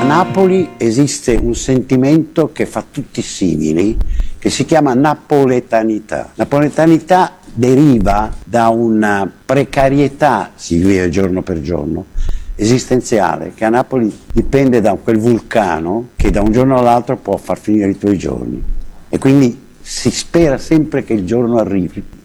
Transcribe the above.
Napoli esiste un sentimento che fa tutti simili, che si chiama napoletanità. Napoletanità deriva da una precarietà, si vive giorno per giorno, esistenziale, che a Napoli dipende da quel vulcano che da un giorno all'altro può far finire i tuoi giorni. E quindi si spera sempre che il giorno arrivi